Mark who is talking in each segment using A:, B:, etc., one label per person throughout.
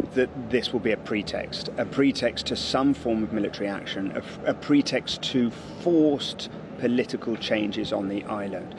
A: that this will be a pretext to some form of military action, a pretext to forced political changes on the island,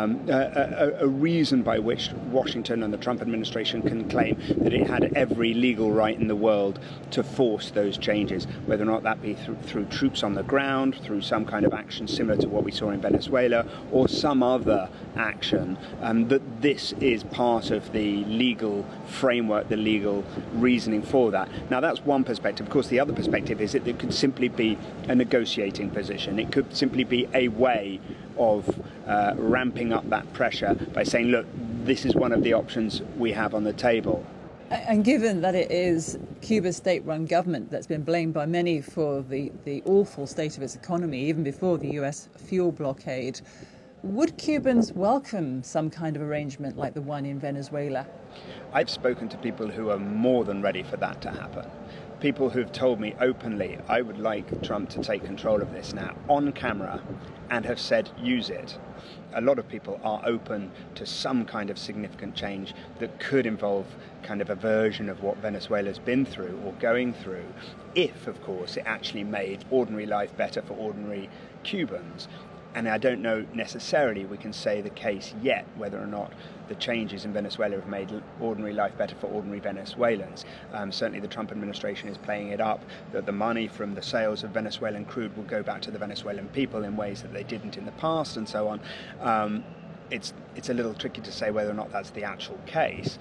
A: a reason by which Washington and the Trump administration can claim that it had every legal right in the world to force those changes, whether or not that be through troops on the ground, through some kind of action similar to what we saw in Venezuela, or some other action, that this is part of the legal framework, the legal reasoning for that. Now, that's one perspective. Of course, the other perspective is that it could simply be a negotiating position. It could simply be a way of ramping up that pressure by saying, look, this is one of the options we have on the table.
B: And given that it is Cuba's state-run government that's been blamed by many for the awful state of its economy, even before the US fuel blockade, would Cubans welcome some kind of arrangement like the one in Venezuela?
A: I've spoken to people who are more than ready for that to happen. People who've told me openly, I would like Trump to take control of this now, on camera, and have said, use it. A lot of people are open to some kind of significant change that could involve kind of a version of what Venezuela's been through or going through, if, of course, it actually made ordinary life better for ordinary Cubans. And I don't know necessarily we can say the case yet, whether or not the changes in Venezuela have made ordinary life better for ordinary Venezuelans. Certainly the Trump administration is playing it up, that the money from the sales of Venezuelan crude will go back to the Venezuelan people in ways that they didn't in the past and so on. It's a little tricky to say whether or not that's the actual case.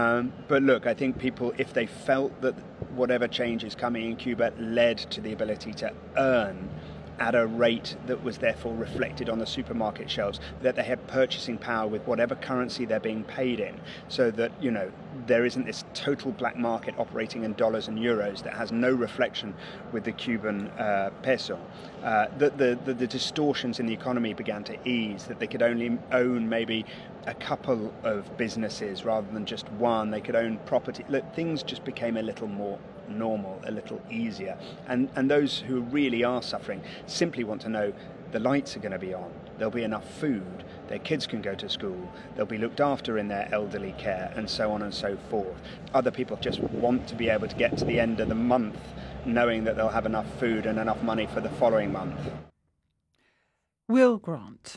A: But look, I think people, if they felt that whatever change is coming in Cuba led to the ability to earn at a rate that was therefore reflected on the supermarket shelves, that they had purchasing power with whatever currency they're being paid in, so that, you know, there isn't this total black market operating in dollars and euros that has no reflection with the Cuban peso, that the distortions in the economy began to ease, that they could only own maybe a couple of businesses rather than just one, they could own property. Look, things just became a little more normal, a little easier, and those who really are suffering simply want to know the lights are going to be on, there'll be enough food, their kids can go to school, they'll be looked after in their elderly care, and so on and so forth. Other people just want to be able to get to the end of the month knowing that they'll have enough food and enough money for the following month.
B: Will Grant.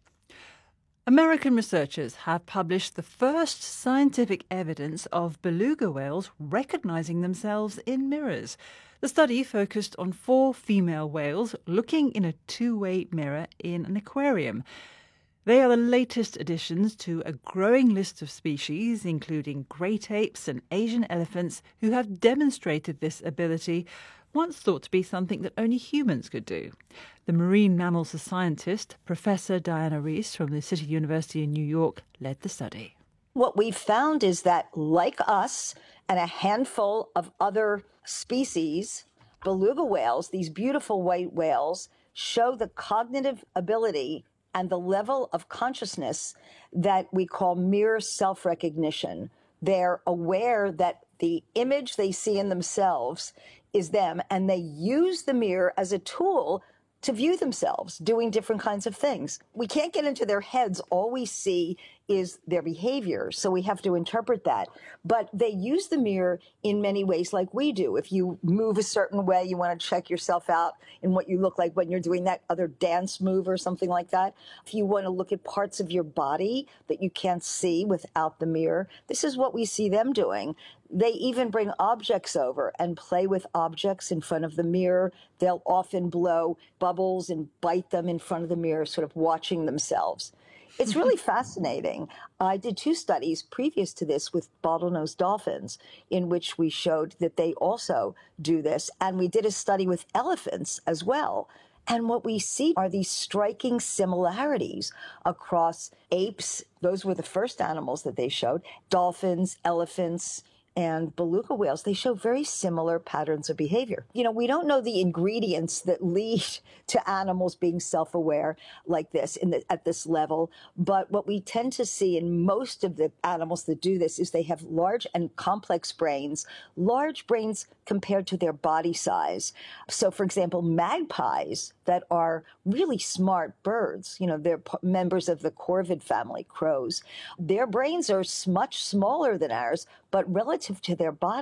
B: American researchers have published the first scientific evidence of beluga whales recognizing themselves in mirrors. The study focused on 4 female whales looking in a two-way mirror in an aquarium. They are the latest additions to a growing list of species, including great apes and Asian elephants, who have demonstrated this ability, once thought to be something that only humans could do. The marine mammals scientist, Professor Diana Reiss from the City University in New York, led the study.
C: What we found is that, like us and a handful of other species, beluga whales, these beautiful white whales, show the cognitive ability and the level of consciousness that we call mirror self-recognition. They're aware that the image they see in themselves is them, and they use the mirror as a tool to view themselves doing different kinds of things. We can't get into their heads. All we see is their behavior, so we have to interpret that. But they use the mirror in many ways like we do. If you move a certain way, you want to check yourself out in what you look like when you're doing that other dance move or something like that. If you want to look at parts of your body that you can't see without the mirror, this is what we see them doing. They even bring objects over and play with objects in front of the mirror. They'll often blow bubbles and bite them in front of the mirror, sort of watching themselves. It's really fascinating. I did 2 studies previous to this with bottlenose dolphins in which we showed that they also do this. And we did a study with elephants as well. And what we see are these striking similarities across apes. Those were the first animals that they showed. Dolphins, elephants, and beluga whales, they show very similar patterns of behavior. You know, we don't know the ingredients that lead to animals being self-aware like this at this level, but what we tend to see in most of the animals that do this is they have large and complex brains compared to their body size. So, for example, magpies that are really smart birds, you know, they're members of the corvid family, crows, their brains are much smaller than ours, but relative to their body,